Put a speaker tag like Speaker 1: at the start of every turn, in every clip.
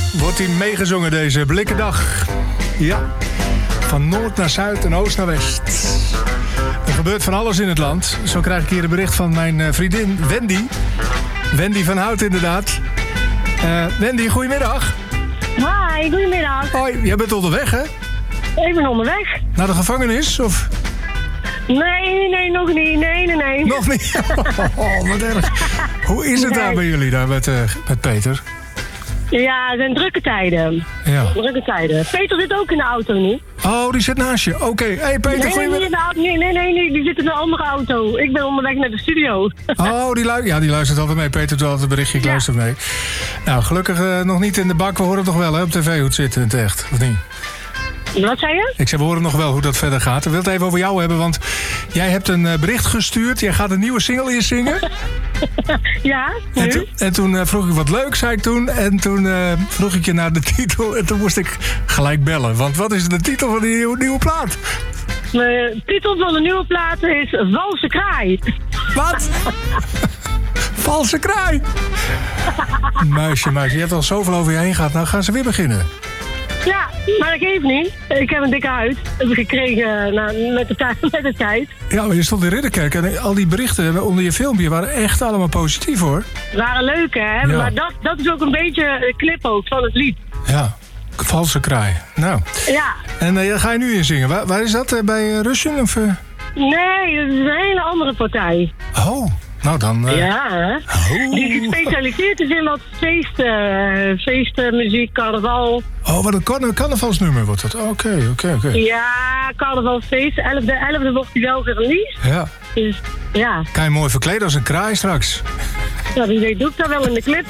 Speaker 1: wordt hij meegezongen deze blikkendag. Ja, van noord naar zuid en oost naar west. Er gebeurt van alles in het land. Zo krijg ik hier een bericht van mijn vriendin Wendy. Wendy van Hout inderdaad. Wendy, goedemiddag.
Speaker 2: Hi, goedemiddag.
Speaker 1: Hoi, jij bent onderweg, hè?
Speaker 2: Ik ben onderweg.
Speaker 1: Naar de gevangenis, of?
Speaker 2: Nee, nog niet. Nee.
Speaker 1: Nog niet? Oh, wat erg. Hoe is het daar bij jullie, daar met Peter?
Speaker 2: Ja, het zijn drukke tijden.
Speaker 1: Ja.
Speaker 2: Drukke tijden. Peter zit ook in de auto nu.
Speaker 1: Oh, die zit naast je. Oké. Hey, Peter, goedemiddag.
Speaker 2: Nee, die zit in een andere auto. Ik ben onderweg naar de studio.
Speaker 1: Oh, die luistert altijd mee. Peter doet altijd een berichtje, ik luister mee. Nou, gelukkig nog niet in de bak. We horen toch wel, hè, op tv hoe het zit in het echt, of niet?
Speaker 2: Wat zei je?
Speaker 1: Ik zei, we horen nog wel hoe dat verder gaat. Ik wil het even over jou hebben, want jij hebt een bericht gestuurd. Jij gaat een nieuwe single inzingen.
Speaker 2: Ja, nu?
Speaker 1: En toen vroeg ik wat leuk, zei ik toen. En toen vroeg ik je naar de titel. En toen moest ik gelijk bellen. Want wat is de titel van die nieuwe plaat?
Speaker 2: De titel van de nieuwe plaat is Valse Kraai.
Speaker 1: Wat? Valse kraai? Muisje, je hebt al zoveel over je heen gehad. Nou gaan ze weer beginnen.
Speaker 2: Ja, maar dat geeft niet. Ik heb een dikke huid. Heb ik gekregen met de tijd.
Speaker 1: Ja, maar je stond in Ridderkerk en al die berichten onder je filmpje waren echt allemaal positief, hoor.
Speaker 2: Waren leuk, hè? Ja. Maar dat is ook een beetje de clip ook van het lied.
Speaker 1: Ja, valse kraai. Nou.
Speaker 2: Ja.
Speaker 1: En ga je nu inzingen? Waar is dat? Bij Russian? Of?
Speaker 2: Nee, dat is een hele andere partij.
Speaker 1: Oh. Nou dan...
Speaker 2: Ja, hè? Oh. Die gespecialiseerd is in wat feesten, muziek, carnaval.
Speaker 1: Oh, wat een carnavalsnummer wordt dat. Oké.
Speaker 2: Ja, carnavalfeest. 11e wordt die wel gereleased.
Speaker 1: Ja.
Speaker 2: Dus, ja.
Speaker 1: Kan je mooi verkleden als een kraai straks.
Speaker 2: Ja, wie weet doe ik dat wel in de clip.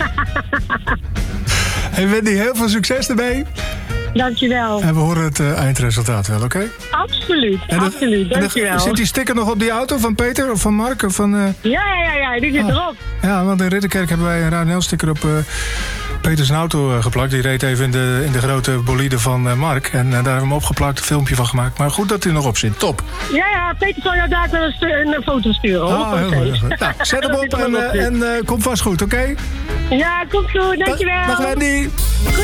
Speaker 1: Hey Wendy, heel veel succes ermee.
Speaker 2: Dankjewel.
Speaker 1: En we horen het eindresultaat wel, oké?
Speaker 2: Absoluut, dankjewel.
Speaker 1: Zit die sticker nog op die auto van Peter of van Mark? Of van,
Speaker 2: Ja, die zit erop.
Speaker 1: Ja, want in Ridderkerk hebben wij een RNL-sticker op Peters auto geplakt. Die reed even in de grote bolide van Mark. En daar hebben we hem opgeplakt, een filmpje van gemaakt. Maar goed dat hij nog op zit, top.
Speaker 2: Ja, Peter zal jou daar wel een foto sturen.
Speaker 1: Heel goed. Nou, zet hem op en komt vast goed, oké?
Speaker 2: Ja, komt goed, dankjewel.
Speaker 1: Dag Wendy.